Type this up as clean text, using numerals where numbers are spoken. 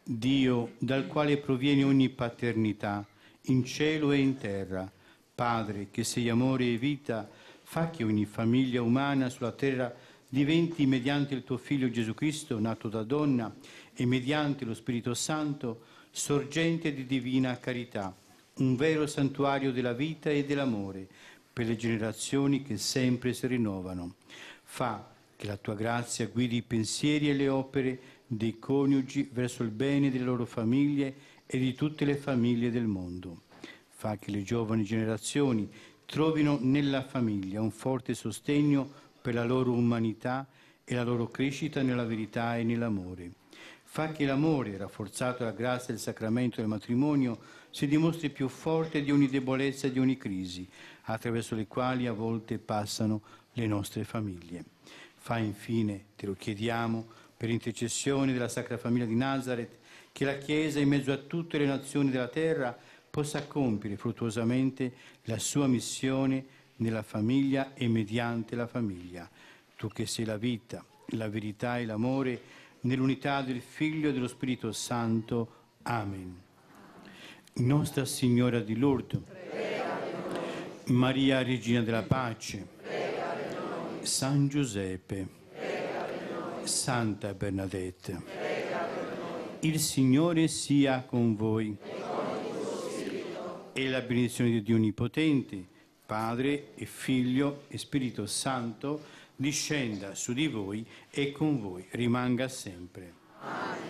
Dio, dal quale proviene ogni paternità, in cielo e in terra, Padre, che sei amore e vita, fa che ogni famiglia umana sulla terra diventi, mediante il tuo Figlio Gesù Cristo, nato da donna, e mediante lo Spirito Santo, sorgente di divina carità, un vero santuario della vita e dell'amore, per le generazioni che sempre si rinnovano. Fa che la tua grazia guidi i pensieri e le opere dei coniugi verso il bene delle loro famiglie e di tutte le famiglie del mondo. Fa che le giovani generazioni trovino nella famiglia un forte sostegno per la loro umanità e la loro crescita nella verità e nell'amore. Fa che l'amore, rafforzato dalla grazia del sacramento del matrimonio, si dimostri più forte di ogni debolezza e di ogni crisi, attraverso le quali a volte passano le nostre famiglie. Fa infine, te lo chiediamo, per intercessione della Sacra Famiglia di Nazareth, che la Chiesa, in mezzo a tutte le nazioni della terra, possa compiere fruttuosamente la sua missione nella famiglia e mediante la famiglia. Tu che sei la vita, la verità e l'amore, nell'unità del Figlio e dello Spirito Santo. Amen. Nostra Signora di Lourdes, Maria Regina della Pace, San Giuseppe, Santa Bernadette, il Signore sia con voi e la benedizione di Dio Onnipotente, Padre e Figlio e Spirito Santo, discenda su di voi e con voi rimanga sempre. Amen.